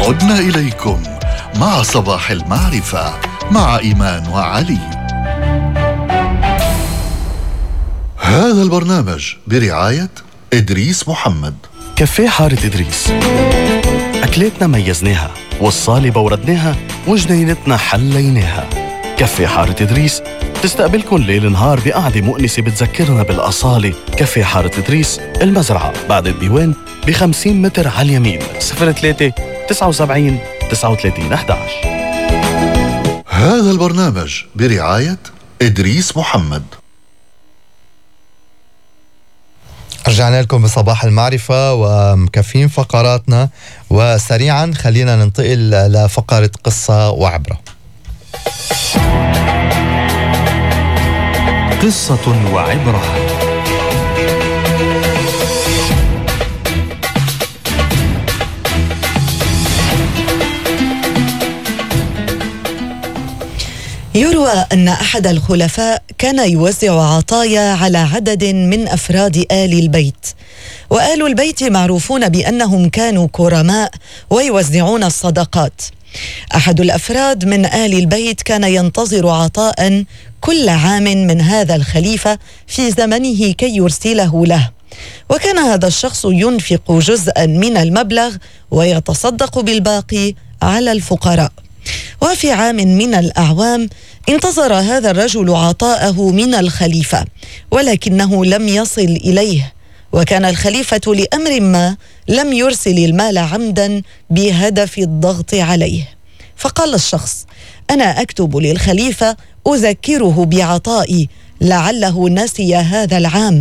عدنا إليكم مع صباح المعرفة مع إيمان وعلي. هذا البرنامج برعاية إدريس محمد. كافيه حارة إدريس، أكلاتنا ميزناها والصالة بوردناها وجنينتنا حليناها. كافيه حارة إدريس تستقبلكن ليل نهار بقعدة مؤنسة بتذكرنا بالأصالة. كافيه حارة إدريس، المزرعة بعد الديوان ب50 متر على اليمين. 03 79 39 11. هذا البرنامج برعاية إدريس محمد. رجعنا لكم بصباح المعرفة ومكفين فقراتنا، وسريعا خلينا ننتقل لفقرة قصة وعبرة. قصة وعبرة. يروى أن أحد الخلفاء كان يوزع عطايا على عدد من أفراد آل البيت، وآل البيت معروفون بأنهم كانوا كرماء ويوزعون الصدقات. أحد الأفراد من آل البيت كان ينتظر عطاء كل عام من هذا الخليفة في زمنه كي يرسله له، وكان هذا الشخص ينفق جزءا من المبلغ ويتصدق بالباقي على الفقراء. وفي عام من الأعوام انتظر هذا الرجل عطاءه من الخليفة، ولكنه لم يصل إليه، وكان الخليفة لأمر ما لم يرسل المال عمدا بهدف الضغط عليه. فقال الشخص: أنا أكتب للخليفة أذكره بعطائي، لعله نسي هذا العام.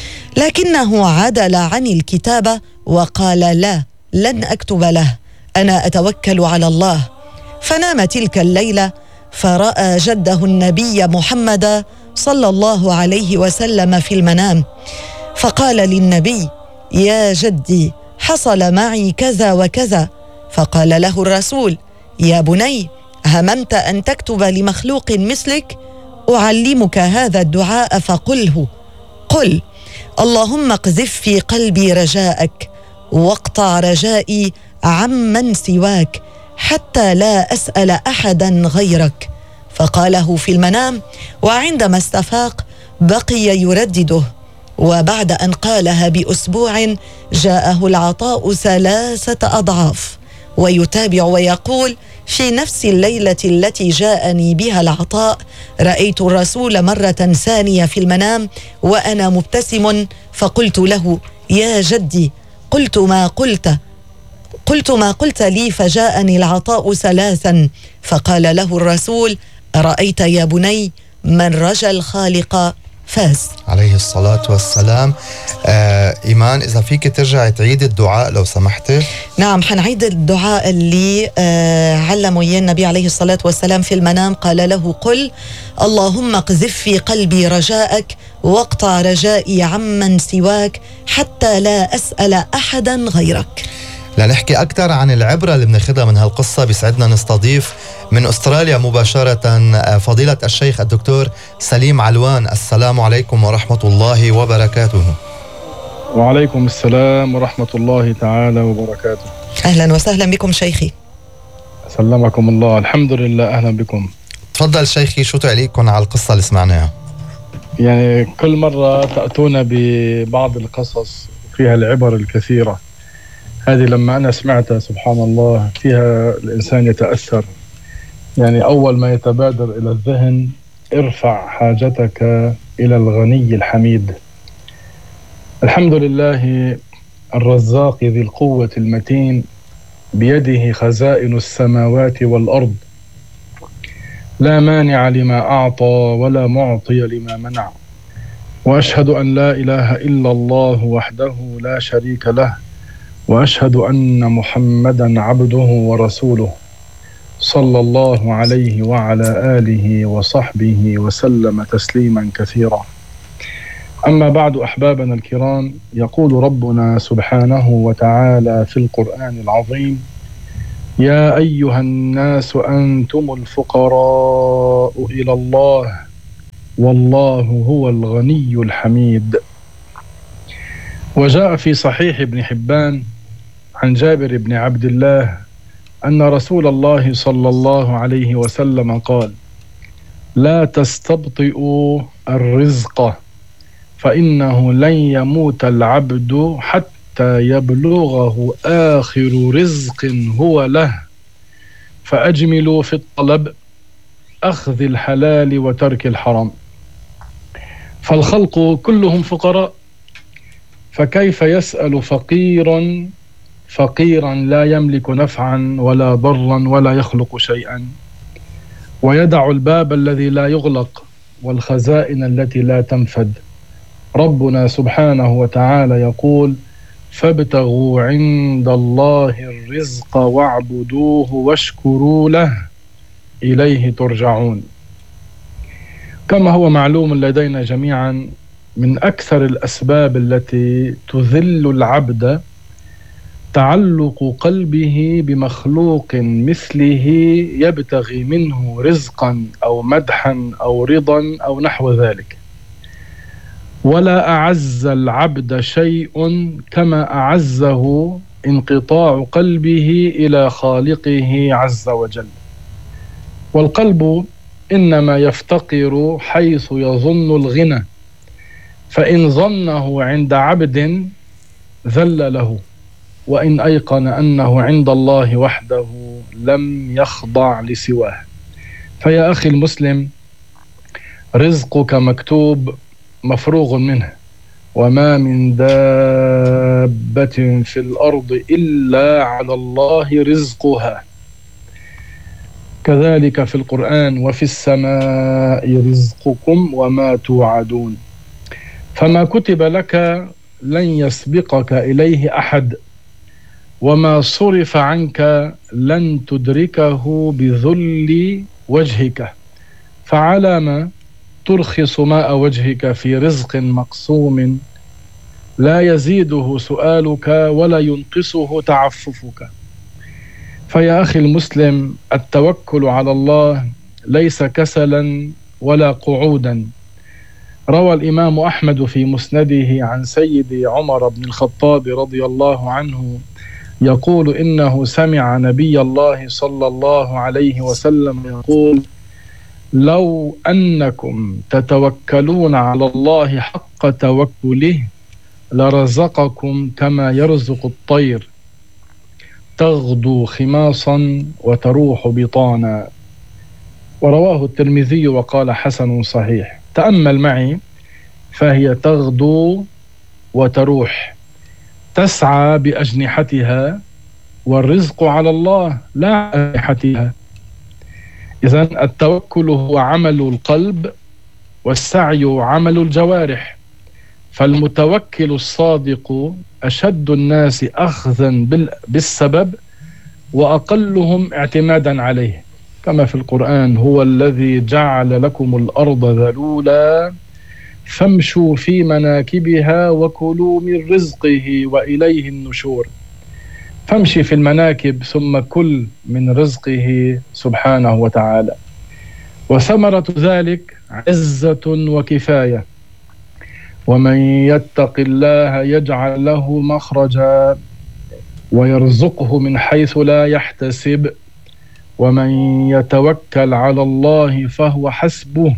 لكنه عدل عن الكتابة وقال: لا، لن أكتب له، أنا أتوكل على الله. فنام تلك الليلة فرأى جده النبي محمد صلى الله عليه وسلم في المنام، فقال للنبي: يا جدي، حصل معي كذا وكذا. فقال له الرسول: يا بني، هممت أن تكتب لمخلوق مثلك؟ أعلمك هذا الدعاء فقله. قل: اللهم اقذف في قلبي رجاءك واقطع رجائي عمن سواك حتى لا أسأل أحدا غيرك. فقاله في المنام، وعندما استفاق بقي يردده، وبعد أن قالها بأسبوع جاءه العطاء 3 أضعاف. ويتابع ويقول: في نفس الليلة التي جاءني بها العطاء رأيت الرسول مرة ثانية في المنام وأنا مبتسم، فقلت له: يا جدي، قلت ما قلت لي فجاءني العطاء 3. فقال له الرسول: أرأيت يا بني، من رجا الخالق فاز عليه الصلاة والسلام. إيمان، إذا فيك ترجع تعيد الدعاء لو سمحتي. نعم، حنعيد الدعاء اللي علمه إياه النبي عليه الصلاة والسلام في المنام. قال له: قل: اللهم اقذف في قلبي رجاءك واقطع رجائي عمن سواك حتى لا أسأل أحدا غيرك. لنحكي أكثر عن العبرة اللي بناخدها من هالقصة، بيسعدنا نستضيف من أستراليا مباشرة فضيلة الشيخ الدكتور سليم علوان. السلام عليكم ورحمة الله وبركاته. وعليكم السلام ورحمة الله تعالى وبركاته. أهلا وسهلا بكم شيخي. سلمكم الله. الحمد لله، أهلا بكم. تفضل شيخي، شو تعليقكم على القصة اللي سمعناها؟ يعني كل مرة تأتون ببعض القصص فيها العبر الكثيرة. هذه لما أنا سمعتها سبحان الله فيها الإنسان يتأثر. يعني أول ما يتبادر إلى الذهن: ارفع حاجتك إلى الغني الحميد. الحمد لله الرزاق ذي القوة المتين، بيده خزائن السماوات والأرض، لا مانع لما أعطى ولا معطي لما منع. وأشهد أن لا إله إلا الله وحده لا شريك له، وأشهد أن محمدا عبده ورسوله، صلى الله عليه وعلى آله وصحبه وسلم تسليما كثيرا. أما بعد، أحبابنا الكرام، يقول ربنا سبحانه وتعالى في القرآن العظيم: يا أيها الناس أنتم الفقراء إلى الله والله هو الغني الحميد. وجاء في صحيح ابن حبان عن جابر بن عبد الله أن رسول الله صلى الله عليه وسلم قال: لا تستبطئوا الرزق فإنه لن يموت العبد حتى يبلغه آخر رزق هو له، فأجملوا في الطلب، أخذ الحلال وترك الحرام. فالخلق كلهم فقراء، فكيف يسأل فقيرا لا يملك نفعا ولا ضرا ولا يخلق شيئا، ويدع الباب الذي لا يغلق والخزائن التي لا تنفد. ربنا سبحانه وتعالى يقول: فابتغوا عند الله الرزق واعبدوه واشكروا له إليه ترجعون. كما هو معلوم لدينا جميعا، من أكثر الأسباب التي تذل العبد تعلق قلبه بمخلوق مثله يبتغي منه رزقا أو مدحا أو رضا أو نحو ذلك. ولا أعز العبد شيء كما أعزه انقطاع قلبه إلى خالقه عز وجل. والقلب إنما يفتقر حيث يظن الغنى، فإن ظنه عند عبد ذل له، وإن أيقن أنه عند الله وحده لم يخضع لسواه. فيا أخي المسلم، رزقك مكتوب مفروغ منه، وما من دابة في الأرض إلا على الله رزقها. كذلك في القرآن: وفي السماء رزقكم وما توعدون. فما كتب لك لن يسبقك إليه أحد، وما صرف عنك لن تدركه بذل وجهك، فعلى ما ترخص ماء وجهك في رزق مقسوم لا يزيده سؤالك ولا ينقصه تعففك. فيا أخي المسلم، التوكل على الله ليس كسلا ولا قعودا. روى الإمام أحمد في مسنده عن سيدي عمر بن الخطاب رضي الله عنه يقول إنه سمع نبي الله صلى الله عليه وسلم يقول: لو أنكم تتوكلون على الله حق توكله لرزقكم كما يرزق الطير، تغدو خماصا وتروح بطانا. ورواه الترمذي وقال حسن صحيح. تأمل معي، فهي تغدو وتروح، تسعى بأجنحتها، والرزق على الله لا أجنحتها. إذن التوكل هو عمل القلب، والسعي عمل الجوارح. فالمتوكل الصادق أشد الناس أخذا بالسبب وأقلهم اعتمادا عليه، كما في القرآن: هو الذي جعل لكم الأرض ذلولا فامشوا في مناكبها وكلوا من رزقه وإليه النشور. فامشي في المناكب ثم كل من رزقه سبحانه وتعالى. وثمرة ذلك عزة وكفاية. ومن يتق الله يجعل له مخرجا ويرزقه من حيث لا يحتسب، ومن يتوكل على الله فهو حسبه،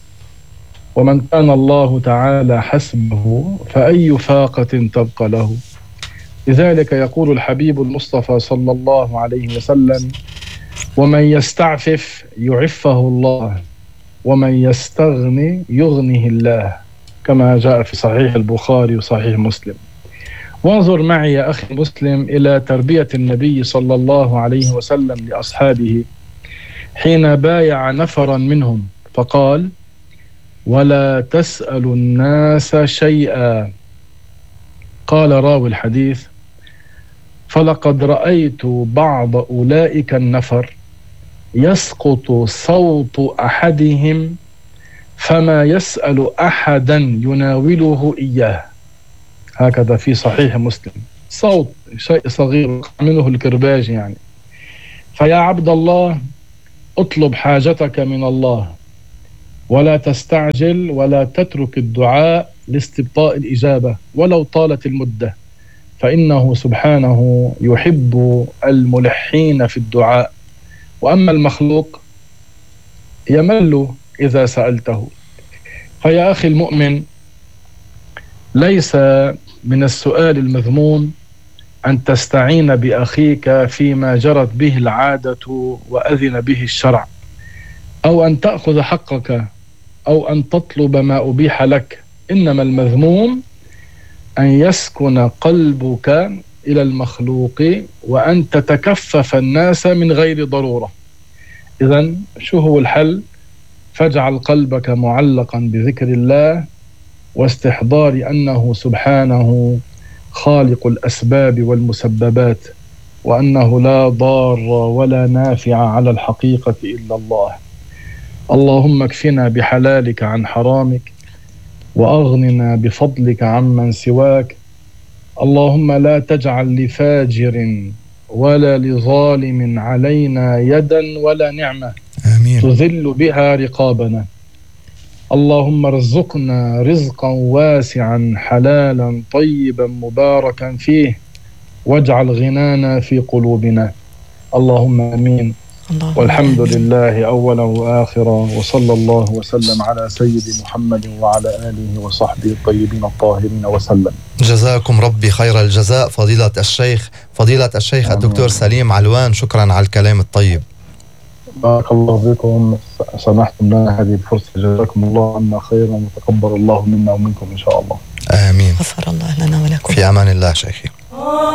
ومن كان الله تعالى حسبه فأي فاقة تبقى له. لذلك يقول الحبيب المصطفى صلى الله عليه وسلم: ومن يستعفف يعفه الله، ومن يستغني يغنيه الله، كما جاء في صحيح البخاري وصحيح مسلم. وانظر معي يا أخي المسلم إلى تربية النبي صلى الله عليه وسلم لأصحابه حين بايع نفرا منهم فقال: ولا تسألوا الناس شيئا. قال راوي الحديث: فلقد رأيت بعض أولئك النفر يسقط صوت أحدهم فما يسأل أحدا يناوله إياه. هكذا في صحيح مسلم. صوت شيء صغير منه الكرباج يعني. فيا عبد الله، اطلب حاجتك من الله، ولا تستعجل ولا تترك الدعاء لاستبطاء الإجابة ولو طالت المدة. فإنه سبحانه يحب الملحين في الدعاء، وأما المخلوق يمل إذا سألته. فيا أخي المؤمن، ليس من السؤال المذموم أن تستعين بأخيك فيما جرت به العادة وأذن به الشرع، أو أن تأخذ حقك، أو أن تطلب ما أبيح لك. إنما المذموم أن يسكن قلبك إلى المخلوق وأن تتكفف الناس من غير ضرورة. إذن شو هو الحل؟ فاجعل قلبك معلقا بذكر الله واستحضار أنه سبحانه خالق الأسباب والمسببات، وأنه لا ضار ولا نافع على الحقيقة إلا الله. اللهم اكفنا بحلالك عن حرامك، وأغننا بفضلك عمن سواك. اللهم لا تجعل لفاجر ولا لظالم علينا يدا ولا نعمة آمين. تذل بها رقابنا. اللهم ارزقنا رزقا واسعا حلالا طيبا مباركا فيه، واجعل غنانا في قلوبنا. اللهم آمين. والحمد لله أولا وآخرا، وصلى الله وسلم على سيد محمد وعلى آله وصحبه الطيبين الطاهرين وسلم. جزاكم ربي خير الجزاء فضيلة الشيخ الدكتور سليم علوان، شكرا على الكلام الطيب. بارك الله فيكم، سمحتم لنا هذه الفرصة، جزاكم الله عنا خيرا، وتقبل الله منا ومنكم إن شاء الله. آمين. غفر الله لنا ولكم. في أمان الله شيخي.